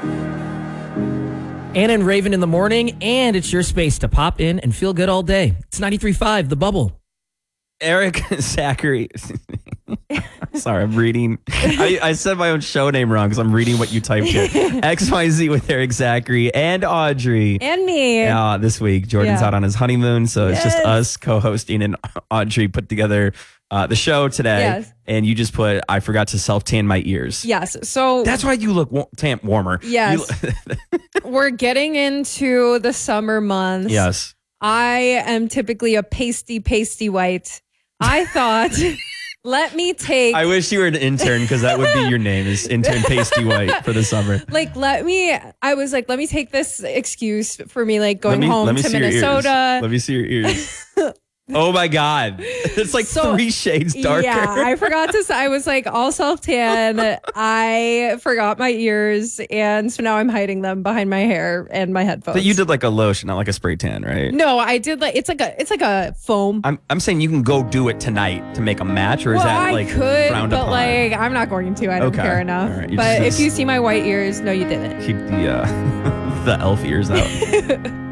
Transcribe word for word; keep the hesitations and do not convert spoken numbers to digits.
Anna and Raven in the morning, and it's your space to pop in and feel good all day. It's ninety-three point five, The Bubble. Eric Zachary. Sorry, I'm reading. I, I said my own show name wrong because I'm reading what you typed here. X Y Z with Eric Zachary and Audrey. And me. Uh, this week, Jordan's Yeah. out on his honeymoon, so Yes. it's just us co-hosting, and Audrey put together uh, the show today. Yes. And you just put, I forgot to self-tan my ears. Yes. So That's why you look wa- tan warmer. Yes. You- we're getting into the summer months. yes. I am typically a pasty, pasty white. I thought, let me take, I wish you were an intern because that would be your name, is intern pasty white for the summer. like, let me, I was like, let me take this excuse for me, like, Let going me, home let me to see your ears. Minnesota. Let me see your ears. Oh my God. It's like So- three shades darker. Yeah, I forgot to say, I was like all self tan. I forgot my ears. And so now I'm hiding them behind my hair and my headphones. But you did like a lotion, not like a spray tan, right? No, I did like, it's like a, it's like a foam. I'm I'm saying you can go do it tonight to make a match, or is well, that like I could, frowned but upon? like, I'm not going to. I don't Okay. care enough. All right, you But just- if you see my white ears, no, you didn't. Keep the uh, the elf ears out.